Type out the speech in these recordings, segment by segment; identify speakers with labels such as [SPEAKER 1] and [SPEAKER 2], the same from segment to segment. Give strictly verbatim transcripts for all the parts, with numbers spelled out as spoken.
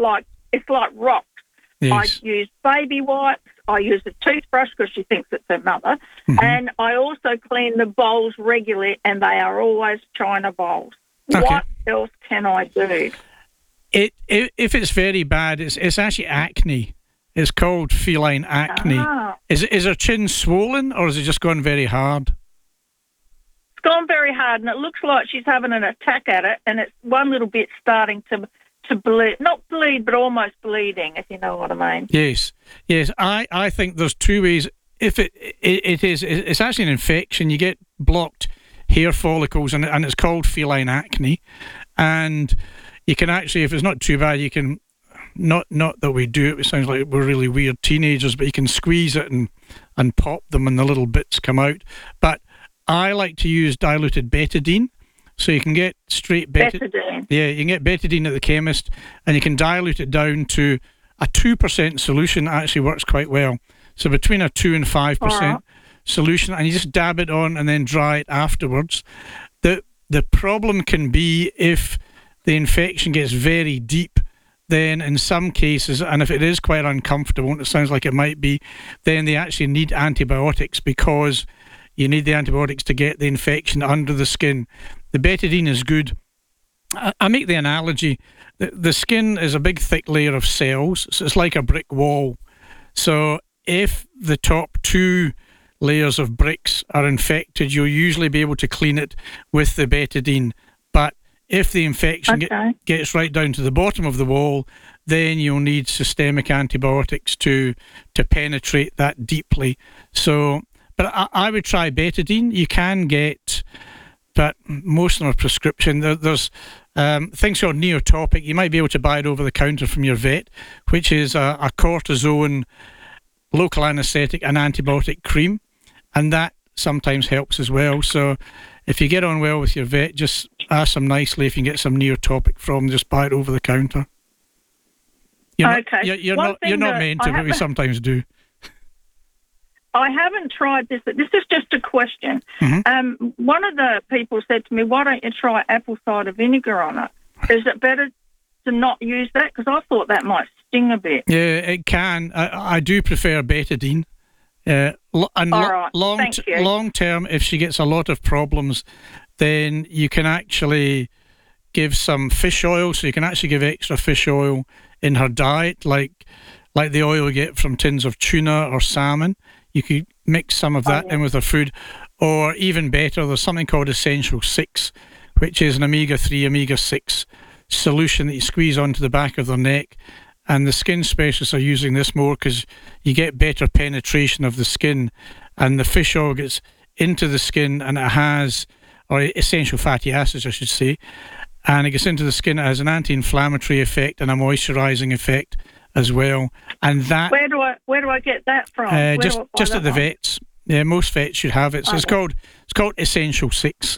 [SPEAKER 1] like it's like rocks.
[SPEAKER 2] Yes.
[SPEAKER 1] I use baby wipes. I use a toothbrush because she thinks it's her mother.
[SPEAKER 2] Mm-hmm.
[SPEAKER 1] And I also clean the bowls regularly, and they are always china bowls.
[SPEAKER 2] Okay.
[SPEAKER 1] What else can I do?
[SPEAKER 2] It, it if it's very bad, it's it's actually acne. It's called feline acne.
[SPEAKER 1] Ah.
[SPEAKER 2] Is is her chin swollen, or is it just gone very hard?
[SPEAKER 1] It's gone very hard, and it looks like she's having an attack at it, and it's one little bit starting to to bleed, not bleed, but almost bleeding, if you know what I mean.
[SPEAKER 2] Yes, yes. I, I think there's two ways. If it, it it is, it's actually an infection. You get blocked hair follicles, and and it's called feline acne. And you can actually, if it's not too bad, you can not not that we do it. It sounds like we're really weird teenagers, but you can squeeze it and and pop them, and the little bits come out. But I like to use diluted betadine. So you can get straight bet-
[SPEAKER 1] Betadine.
[SPEAKER 2] Yeah, you can get betadine at the chemist, and you can dilute it down to a two percent solution. That actually works quite well. So between a two and five percent
[SPEAKER 1] Right.
[SPEAKER 2] solution, and you just dab it on and then dry it afterwards. The the problem can be if the infection gets very deep. Then in some cases, and if it is quite uncomfortable, and it sounds like it might be, then they actually need antibiotics, because you need the antibiotics to get the infection under the skin. The betadine is good. I, I make the analogy that the skin is a big thick layer of cells, so it's like a brick wall. So if the top two layers of bricks are infected, you'll usually be able to clean it with the betadine. But if the infection
[SPEAKER 1] Okay.
[SPEAKER 2] get, gets right down to the bottom of the wall, then you'll need systemic antibiotics to to penetrate that deeply. So, but I, I would try betadine. You can get, but most of them are prescription. There, there's um, things called Neotopic. You might be able to buy it over the counter from your vet, which is a, a cortisone, local anaesthetic, and antibiotic cream, and that sometimes helps as well. So if you get on well with your vet, just ask them nicely if you can get some Neotopic from them. Just buy it over the counter. You're not,
[SPEAKER 1] Okay.
[SPEAKER 2] You're, you're
[SPEAKER 1] One
[SPEAKER 2] not. You're
[SPEAKER 1] thing
[SPEAKER 2] not
[SPEAKER 1] that
[SPEAKER 2] meant
[SPEAKER 1] I
[SPEAKER 2] to, but we
[SPEAKER 1] haven't-
[SPEAKER 2] sometimes do.
[SPEAKER 1] I haven't tried this. This is just a question.
[SPEAKER 2] Mhm.
[SPEAKER 1] Um, one of the people said to me, why don't you try apple cider vinegar on it? Is it better to not use that? Because I thought that might sting a bit.
[SPEAKER 2] Yeah, it can. I, I do prefer betadine. Uh, lo- and
[SPEAKER 1] All
[SPEAKER 2] lo-
[SPEAKER 1] right,
[SPEAKER 2] long,
[SPEAKER 1] thank
[SPEAKER 2] t-
[SPEAKER 1] you.
[SPEAKER 2] long term, if she gets a lot of problems, then you can actually give some fish oil. So you can actually give extra fish oil in her diet, like like the oil you get from tins of tuna or salmon. You could mix some of that
[SPEAKER 1] Oh, yeah.
[SPEAKER 2] in with her food. Or even better, there's something called Essential six, which is an omega three, omega six solution that you squeeze onto the back of their neck. And the skin specialists are using this more because you get better penetration of the skin, and the fish oil gets into the skin, and it has, or essential fatty acids, I should say, and it gets into the skin. It has an anti-inflammatory effect and a moisturising effect as well. And that
[SPEAKER 1] Where do I where do I get that from?
[SPEAKER 2] uh,
[SPEAKER 1] Where
[SPEAKER 2] just
[SPEAKER 1] do I buy
[SPEAKER 2] just
[SPEAKER 1] that
[SPEAKER 2] at the
[SPEAKER 1] one?
[SPEAKER 2] vets. Yeah, most vets should have it. So it's
[SPEAKER 1] Okay.
[SPEAKER 2] called it's called Essential Six,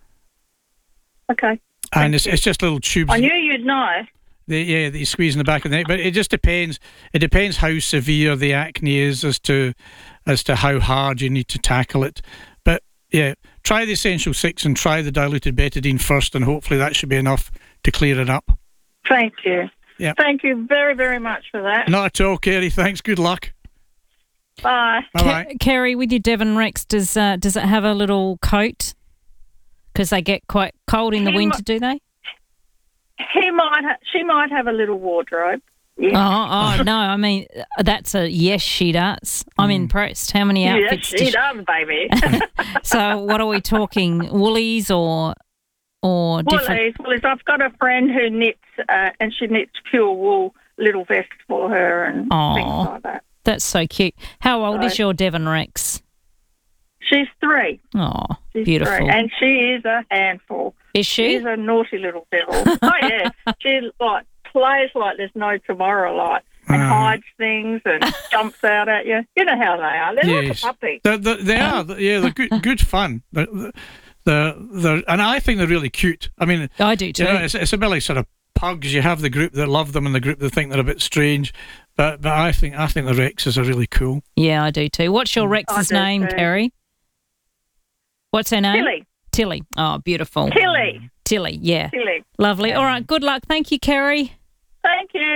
[SPEAKER 1] Okay.
[SPEAKER 2] and it's it's just little tubes.
[SPEAKER 1] I knew you'd know.
[SPEAKER 2] The, yeah, that you squeeze in the back of the neck, but it just depends. It depends how severe the acne is as to as to how hard you need to tackle it. But yeah, try the Essential Six and try the diluted betadine first, and hopefully that should be enough to clear it up.
[SPEAKER 1] Thank you.
[SPEAKER 2] Yeah.
[SPEAKER 1] Thank you very, very much for that.
[SPEAKER 2] Not at all, Kerry. Thanks. Good luck.
[SPEAKER 1] Bye.
[SPEAKER 2] Bye bye.
[SPEAKER 3] Ke- Kerry, with your Devon Rex, does uh, does it have a little coat? Because they get quite cold in the
[SPEAKER 1] He
[SPEAKER 3] winter,
[SPEAKER 1] mi-
[SPEAKER 3] do they?
[SPEAKER 1] He might. Ha- she might have a little wardrobe. Yeah.
[SPEAKER 3] Oh, oh no! I mean, that's a yes. She does. I'm impressed. How many
[SPEAKER 1] Yes,
[SPEAKER 3] outfits?
[SPEAKER 1] she
[SPEAKER 3] does
[SPEAKER 1] does, baby.
[SPEAKER 3] So, what are we talking? Woolies or or different?
[SPEAKER 1] Woolies, Woolies. I've got a friend who knits, uh, and she knits pure wool little vests for her and
[SPEAKER 3] Aw.
[SPEAKER 1] things like that.
[SPEAKER 3] That's so cute. How old is
[SPEAKER 1] Right.
[SPEAKER 3] your Devon Rex?
[SPEAKER 1] She's three.
[SPEAKER 3] Oh,
[SPEAKER 1] She's
[SPEAKER 3] beautiful.
[SPEAKER 1] three. And she is a handful.
[SPEAKER 3] Is she?
[SPEAKER 1] She's a naughty little devil. Oh, yeah. She, like, plays like there's no tomorrow, like, and
[SPEAKER 2] Ah.
[SPEAKER 1] hides things and jumps out at you. You know how they are. They're
[SPEAKER 2] Yes.
[SPEAKER 1] like a puppy.
[SPEAKER 2] They're, they're, they are. Yeah, they're good. Good fun. They're, they're, they're, and I think they're really cute. I mean,
[SPEAKER 3] I do too.
[SPEAKER 2] you know, it's, it's a bit like sort of pugs. You have the group that love them and the group that think they're a bit strange. But but I think I think the Rexes are really cool.
[SPEAKER 3] Yeah, I do too. What's your Rex's
[SPEAKER 1] do
[SPEAKER 3] name,
[SPEAKER 1] too.
[SPEAKER 3] Kerry? What's her name?
[SPEAKER 1] Tilly.
[SPEAKER 3] Tilly. Oh, beautiful.
[SPEAKER 1] Tilly.
[SPEAKER 3] Tilly, yeah.
[SPEAKER 1] Tilly.
[SPEAKER 3] Lovely. All right, good luck. Thank you, Kerry.
[SPEAKER 1] Thank you.